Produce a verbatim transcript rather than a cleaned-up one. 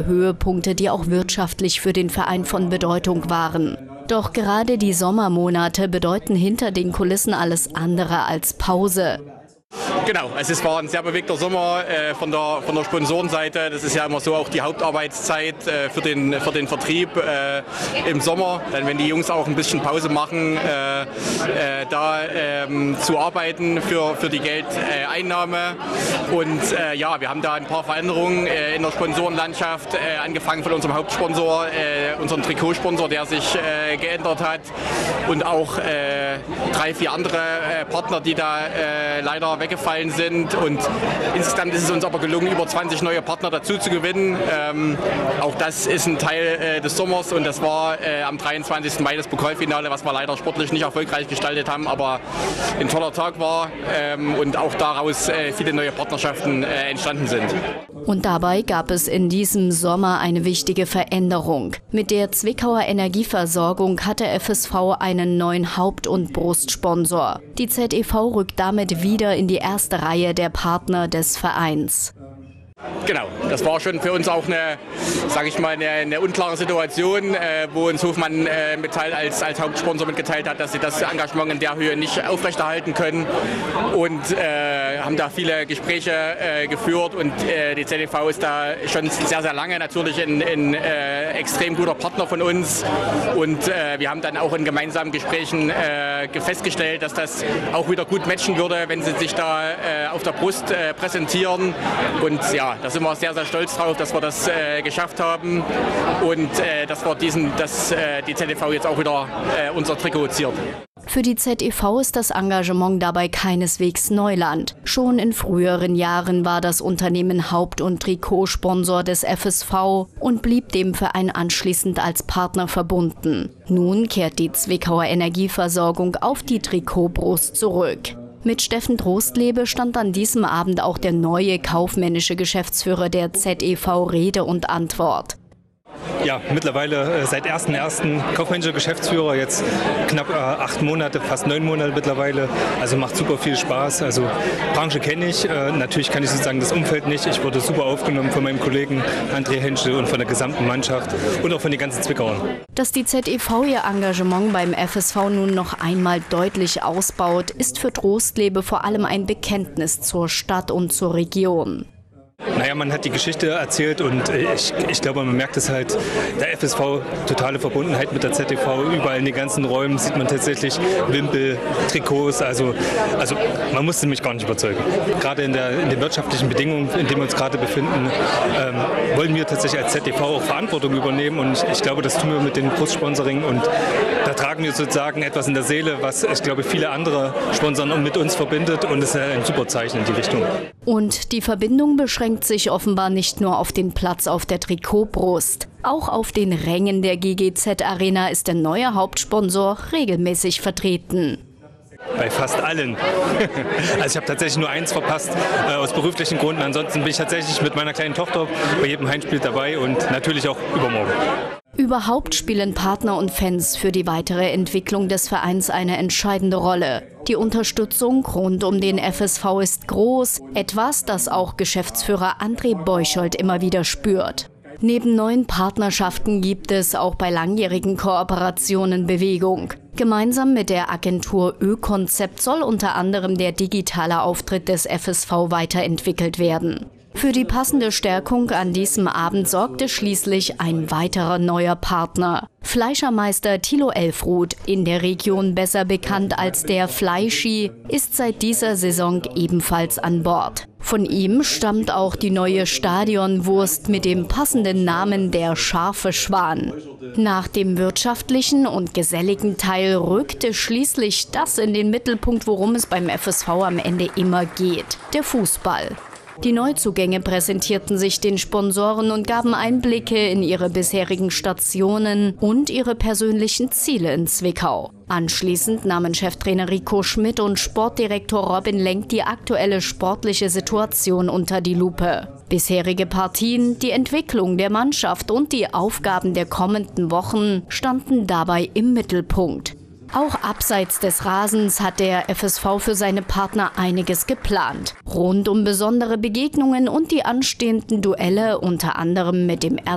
Höhepunkte, die auch wirtschaftlich für den Verein von Bedeutung waren. Doch gerade die Sommermonate bedeuten hinter den Kulissen alles andere als Pause. Genau, also es war ein sehr bewegter Sommer äh, von, der, von der Sponsorenseite. Das ist ja immer so auch die Hauptarbeitszeit äh, für, den, für den Vertrieb äh, im Sommer. Dann, wenn die Jungs auch ein bisschen Pause machen, äh, äh, da ähm, zu arbeiten für, für die Geldeinnahme. Und äh, ja, wir haben da ein paar Veränderungen äh, in der Sponsorenlandschaft, äh, angefangen von unserem Hauptsponsor, äh, unserem Trikotsponsor, der sich äh, geändert hat. Und auch äh, drei, vier andere äh, Partner, die da äh, leider weggefallen sind, und insgesamt ist es uns aber gelungen, über zwanzig neue Partner dazu zu gewinnen. Ähm, auch das ist ein Teil äh, des Sommers, und das war äh, am dreiundzwanzigsten Mai das Pokalfinale, was wir leider sportlich nicht erfolgreich gestaltet haben, aber ein toller Tag war ähm, und auch daraus äh, viele neue Partnerschaften äh, entstanden sind. Und dabei gab es in diesem Sommer eine wichtige Veränderung. Mit der Zwickauer Energieversorgung hat der F S V einen neuen Haupt- und Brustsponsor. Die Z E V rückt damit wieder in die erste Reihe der Partner des Vereins. Genau, das war schon für uns auch eine, sage ich mal, eine, eine unklare Situation, äh, wo uns Hofmann äh, Metall als, als Hauptsponsor mitgeteilt hat, dass sie das Engagement in der Höhe nicht aufrechterhalten können, und äh, haben da viele Gespräche äh, geführt, und äh, die Z E V ist da schon sehr, sehr lange natürlich ein, ein äh, extrem guter Partner von uns, und äh, wir haben dann auch in gemeinsamen Gesprächen äh, festgestellt, dass das auch wieder gut matchen würde, wenn sie sich da äh, auf der Brust äh, präsentieren, und ja, da sind wir sehr, sehr stolz drauf, dass wir das äh, geschafft haben, und äh, dass wir diesen, dass äh, die Z E V jetzt auch wieder äh, unser Trikot ziert. Für die Z E V ist das Engagement dabei keineswegs Neuland. Schon in früheren Jahren war das Unternehmen Haupt- und Trikotsponsor des F S V und blieb dem Verein anschließend als Partner verbunden. Nun kehrt die Zwickauer Energieversorgung auf die Trikotbrust zurück. Mit Steffen Trostlebe stand an diesem Abend auch der neue kaufmännische Geschäftsführer der Z E V Rede und Antwort. Ja, mittlerweile äh, seit ersten ersten kaufmännischer Geschäftsführer, jetzt knapp äh, acht Monate, fast neun Monate mittlerweile. Also macht super viel Spaß. Also Branche kenne ich, äh, natürlich kann ich sozusagen das Umfeld nicht. Ich wurde super aufgenommen von meinem Kollegen André Henschel und von der gesamten Mannschaft und auch von den ganzen Zwickauern. Dass die Z E V ihr Engagement beim F S V nun noch einmal deutlich ausbaut, ist für Trostlebe vor allem ein Bekenntnis zur Stadt und zur Region. Naja, man hat die Geschichte erzählt, und ich, ich glaube, man merkt es halt, der F S V, totale Verbundenheit mit der Z E V, überall in den ganzen Räumen sieht man tatsächlich Wimpel, Trikots, also, also man musste mich gar nicht überzeugen. Gerade in, der, in den wirtschaftlichen Bedingungen, in denen wir uns gerade befinden, ähm, wollen wir tatsächlich als Z E V auch Verantwortung übernehmen, und ich glaube, das tun wir mit dem Brustsponsoring, und da tragen wir sozusagen etwas in der Seele, was ich glaube viele andere Sponsoren mit uns verbindet, und es ist ein super Zeichen in die Richtung. Und die Verbindung beschränkt sich offenbar nicht nur auf den Platz auf der Trikotbrust. Auch auf den Rängen der G G Z Arena ist der neue Hauptsponsor regelmäßig vertreten. Bei fast allen. Also ich habe tatsächlich nur eins verpasst, äh, aus beruflichen Gründen. Ansonsten bin ich tatsächlich mit meiner kleinen Tochter bei jedem Heimspiel dabei, und natürlich auch übermorgen. Überhaupt spielen Partner und Fans für die weitere Entwicklung des Vereins eine entscheidende Rolle. Die Unterstützung rund um den F S V ist groß, etwas, das auch Geschäftsführer André Beuchold immer wieder spürt. Neben neuen Partnerschaften gibt es auch bei langjährigen Kooperationen Bewegung. Gemeinsam mit der Agentur Ö-Konzept soll unter anderem der digitale Auftritt des F S V weiterentwickelt werden. Für die passende Stärkung an diesem Abend sorgte schließlich ein weiterer neuer Partner. Fleischermeister Thilo Elfruth, in der Region besser bekannt als der Fleischi, ist seit dieser Saison ebenfalls an Bord. Von ihm stammt auch die neue Stadionwurst mit dem passenden Namen der Scharfe Schwan. Nach dem wirtschaftlichen und geselligen Teil rückte schließlich das in den Mittelpunkt, worum es beim F S V am Ende immer geht: der Fußball. Die Neuzugänge präsentierten sich den Sponsoren und gaben Einblicke in ihre bisherigen Stationen und ihre persönlichen Ziele in Zwickau. Anschließend nahmen Cheftrainer Rico Schmidt und Sportdirektor Robin Lenk die aktuelle sportliche Situation unter die Lupe. Bisherige Partien, die Entwicklung der Mannschaft und die Aufgaben der kommenden Wochen standen dabei im Mittelpunkt. Auch abseits des Rasens hat der F S V für seine Partner einiges geplant. Rund um besondere Begegnungen und die anstehenden Duelle, unter anderem mit dem